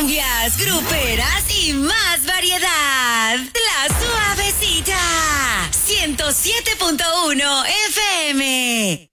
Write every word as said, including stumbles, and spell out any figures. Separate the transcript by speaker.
Speaker 1: cumbias, gruperas y más variedad. La Suavecita. ciento siete punto uno F M.